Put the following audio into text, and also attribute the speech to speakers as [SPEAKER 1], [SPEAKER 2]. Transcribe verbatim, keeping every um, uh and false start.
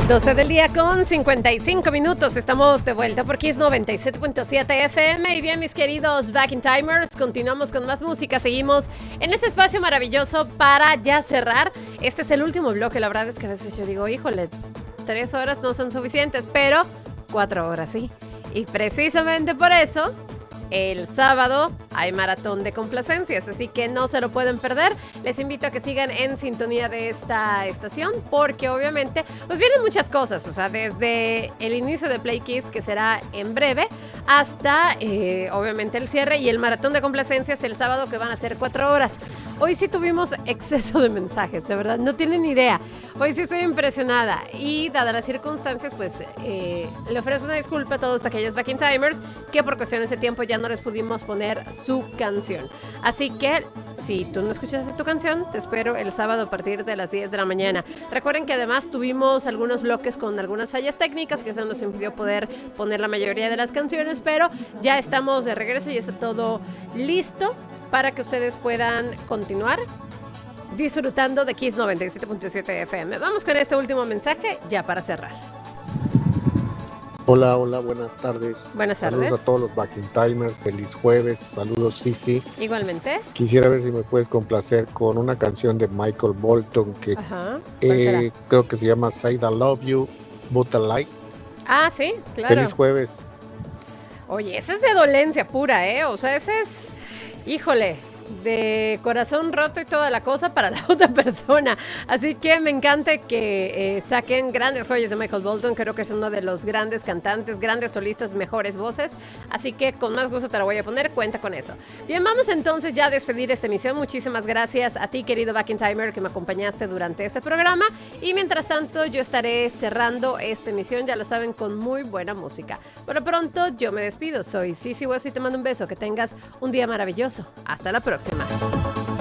[SPEAKER 1] doce del día con cincuenta y cinco minutos. Estamos de vuelta por Kiss noventa y siete punto siete F M. Y bien, mis queridos Back in Timers, continuamos con más música. Seguimos en este espacio maravilloso para ya cerrar. Este es el último bloque. La verdad es que a veces yo digo, híjole, tres horas no son suficientes, pero cuatro horas sí. Y precisamente por eso, el sábado hay maratón de complacencias, así que no se lo pueden perder. Les invito a que sigan en sintonía de esta estación, porque obviamente pues vienen muchas cosas, o sea, desde el inicio de Play Kiss, que será en breve, hasta eh, obviamente el cierre y el maratón de complacencias el sábado, que van a ser cuatro horas. Hoy sí tuvimos exceso de mensajes, de verdad, no tienen idea. Hoy sí estoy impresionada y dadas las circunstancias, pues eh, le ofrezco una disculpa a todos aquellos Back in Timers que por cuestiones de tiempo ya no les pudimos poner su canción. Así que si tú no escuchaste tu canción, te espero el sábado a partir de las diez de la mañana. Recuerden que además tuvimos algunos bloques con algunas fallas técnicas que eso nos impidió poder poner la mayoría de las canciones, pero ya estamos de regreso y está todo listo para que ustedes puedan continuar disfrutando de Kiss noventa y siete punto siete F M. Vamos con este último mensaje ya para cerrar.
[SPEAKER 2] Hola, hola, buenas tardes.
[SPEAKER 1] Buenas tardes.
[SPEAKER 2] Saludos a todos los Back in Timers, feliz jueves, saludos Sisi.
[SPEAKER 1] Igualmente.
[SPEAKER 2] Quisiera ver si me puedes complacer con una canción de Michael Bolton que
[SPEAKER 1] Ajá.
[SPEAKER 2] eh, creo que se llama Say I Love You, But I Like.
[SPEAKER 1] Ah, sí, claro.
[SPEAKER 2] Feliz jueves.
[SPEAKER 1] Oye, esa es de dolencia pura, ¿eh? O sea, ese es, híjole, de corazón roto y toda la cosa para la otra persona. Así que me encanta que eh, saquen grandes joyas de Michael Bolton. Creo que es uno de los grandes cantantes, grandes solistas, mejores voces. Así que con más gusto te la voy a poner, cuenta con eso. Bien, vamos entonces ya a despedir esta emisión. Muchísimas gracias a ti, querido Back in Timer, que me acompañaste durante este programa. Y mientras tanto, yo estaré cerrando esta emisión, ya lo saben, con muy buena música. Por lo pronto, yo me despido. Soy Sisi West y te mando un beso. Que tengas un día maravilloso. Hasta la próxima.